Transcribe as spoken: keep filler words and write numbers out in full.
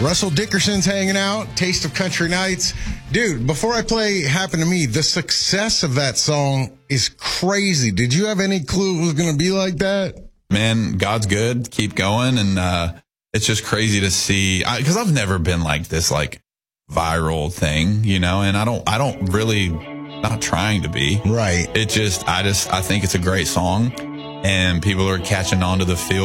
Russell Dickerson's hanging out. Taste of Country Nights. Dude, before I play Happen to Me, the success of that song is crazy. Did you have any clue it was going to be like that? Man, God's good. Keep going. And uh, it's just crazy to see, because I've never been like this, like, viral thing, you know, and I don't, I don't really, not trying to be. Right. It just, I just, I think it's a great song, and people are catching on to the feel